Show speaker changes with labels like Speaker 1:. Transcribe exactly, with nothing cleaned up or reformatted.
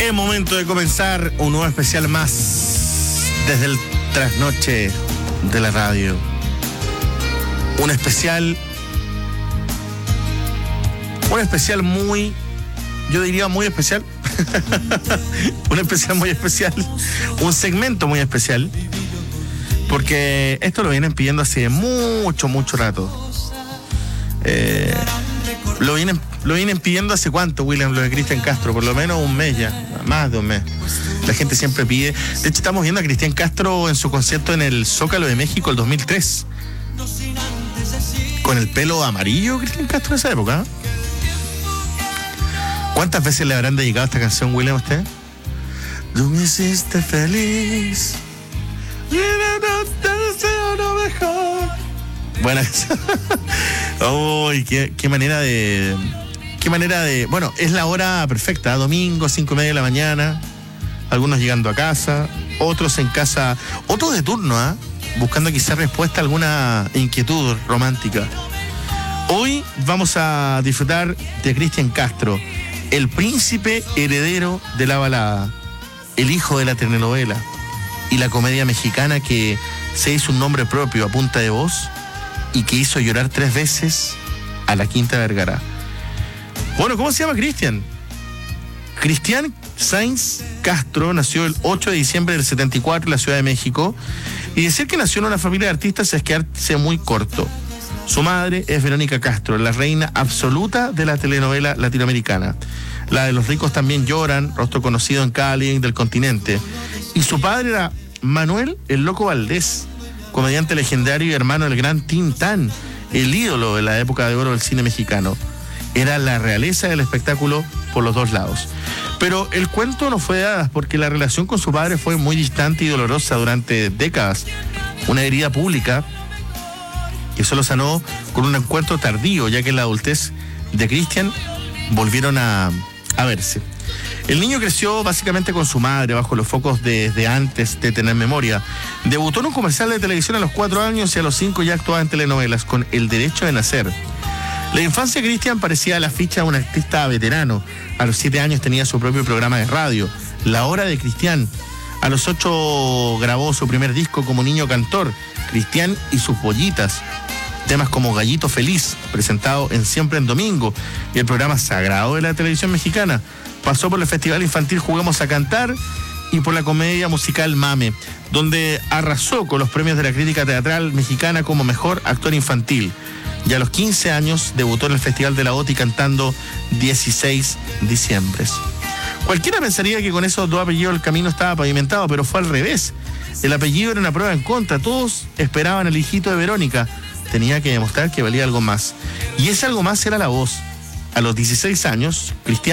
Speaker 1: Es momento de comenzar un nuevo especial más desde el trasnoche de la radio. Un especial, un especial muy, yo diría muy especial. Un especial muy especial, un segmento muy especial, porque esto lo vienen pidiendo hace mucho, mucho rato. Eh, lo vienen, lo vienen pidiendo hace cuánto, William, lo de Cristian Castro, por lo menos un mes ya, más de un mes. La gente siempre pide. De hecho, estamos viendo a Cristian Castro en su concierto en el Zócalo de México el dos mil tres. Con el pelo amarillo, Cristian Castro en esa época. ¿Cuántas veces le habrán dedicado esta canción, William, a usted? Tú me hiciste feliz. Buena canción. Uy, qué, qué manera de... Qué manera de... Bueno, es la hora perfecta, domingo, cinco y media de la mañana. Algunos llegando a casa, otros en casa, otros de turno, ¿ah? ¿eh? Buscando quizás respuesta a alguna inquietud romántica. Hoy vamos a disfrutar de Cristian Castro, el príncipe heredero de la balada, el hijo de la telenovela y la comedia mexicana que se hizo un nombre propio a punta de voz y que hizo llorar tres veces a la Quinta Vergara. Bueno, ¿cómo se llama Cristian? Cristian Sainz Castro nació el ocho de diciembre del setenta y cuatro en la Ciudad de México, y decir que nació en una familia de artistas es quedarse muy corto. Su madre es Verónica Castro, la reina absoluta de la telenovela latinoamericana. La de Los ricos también lloran, rostro conocido en cada living del continente. Y su padre era Manuel el Loco Valdés, comediante legendario y hermano del gran Tintán, el ídolo de la época de oro del cine mexicano. Era la realeza del espectáculo por los dos lados. Pero el cuento no fue de hadas, porque la relación con su padre fue muy distante y dolorosa durante décadas. Una herida pública que solo sanó con un encuentro tardío, ya que en la adultez de Cristian volvieron a, a verse. El niño creció básicamente con su madre, bajo los focos desde antes de tener memoria. Debutó en un comercial de televisión a los cuatro años y a los cinco ya actuaba en telenovelas con El derecho de nacer. La infancia de Cristian parecía a la ficha de un artista veterano. A los siete años tenía su propio programa de radio, La Hora de Cristian. A los ocho grabó su primer disco como niño cantor, Cristian y sus pollitas. Temas como Gallito Feliz, presentado en Siempre en Domingo, y el programa sagrado de la televisión mexicana. Pasó por el Festival Infantil Juguemos a Cantar y por la comedia musical Mame, donde arrasó con los premios de la crítica teatral mexicana como mejor actor infantil. Y a los quince años debutó en el Festival de la O T I cantando dieciséis diciembres. Cualquiera pensaría que con esos dos apellidos el camino estaba pavimentado, pero fue al revés. El apellido era una prueba en contra. Todos esperaban el hijito de Verónica. Tenía que demostrar que valía algo más. Y ese algo más era la voz. A los dieciséis años, Cristian